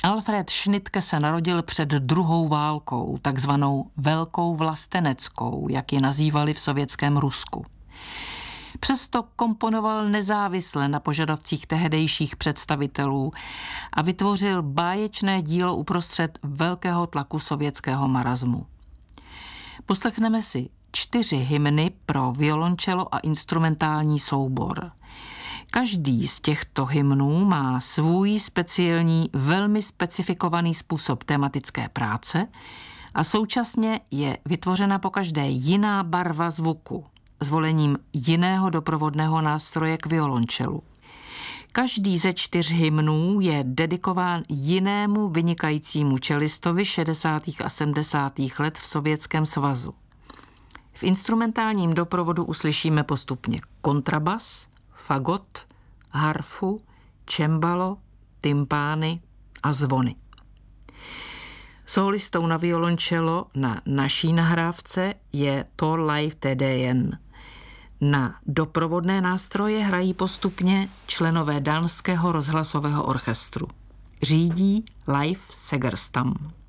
Alfred Schnittke se narodil před druhou válkou, takzvanou Velkou vlasteneckou, jak ji nazývali v sovětském Rusku. Přesto komponoval nezávisle na požadavcích tehdejších představitelů a vytvořil báječné dílo uprostřed velkého tlaku sovětského marazmu. Poslechneme si 4 hymny pro violončelo a instrumentální soubor. Každý z těchto hymnů má svůj speciální, velmi specifikovaný způsob tematické práce a současně je vytvořena pokaždé jiná barva zvuku, zvolením jiného doprovodného nástroje k violončelu. Každý ze 4 hymnů je dedikován jinému vynikajícímu čelistovi 60. a 70. let v Sovětském svazu. V instrumentálním doprovodu uslyšíme postupně kontrabas, fagot, harfu, cembalo, tympány a zvony. Sólistou na violončelo na naší nahrávce je Thorleif Tedéen. Na doprovodné nástroje hrají postupně členové Dánského rozhlasového orchestru. Řídí Leif Segerstam.